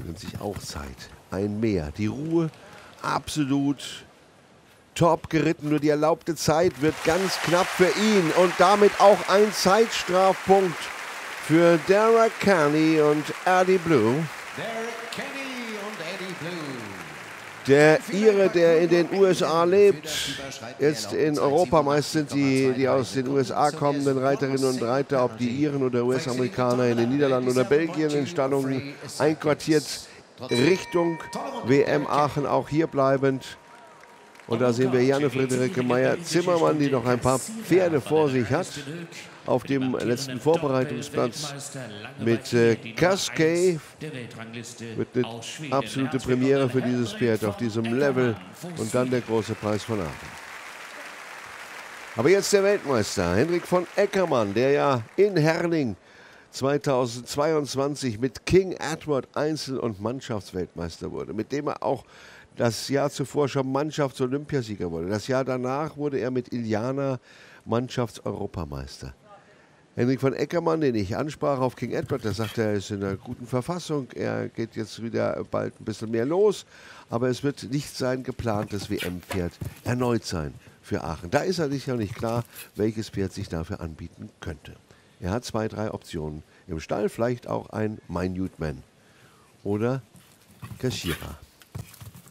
nimmt sich auch Zeit. Ein Mehr. Die Ruhe absolut top geritten. Nur die erlaubte Zeit wird ganz knapp für ihn. Und damit auch ein Zeitstrafpunkt für Derek Carney und Eddie Blue. Derek Carney und Eddie Blue. Der Ire, der in den USA lebt, jetzt in Europa, meist sind die aus den USA kommenden Reiterinnen und Reiter, ob die Iren oder US-Amerikaner in den Niederlanden oder Belgien in Stallungen einquartiert, Richtung WM Aachen auch hier bleibend. Und da sehen wir Janne Friederike Meyer-Zimmermann, die noch ein paar Pferde vor sich hat. Auf dem letzten Vorbereitungsplatz mit Cascade. Wird eine absolute Premiere für dieses Pferd auf diesem Level. Und dann der große Preis von Aachen. Aber jetzt der Weltmeister, Henrik von Eckermann, der ja in Herning 2022 mit King Edward Einzel- und Mannschaftsweltmeister wurde. Mit dem er auch das Jahr zuvor schon Mannschafts-Olympiasieger wurde. Das Jahr danach wurde er mit Iliana Mannschafts-Europameister. Henrik von Eckermann, den ich ansprach auf King Edward, der sagte, er ist in einer guten Verfassung, er geht jetzt wieder bald ein bisschen mehr los, aber es wird nicht sein geplantes WM-Pferd erneut sein für Aachen. Da ist er sich noch nicht klar, welches Pferd sich dafür anbieten könnte. Er hat 2, 3 Optionen im Stall, vielleicht auch ein Minute Man oder Kaschira.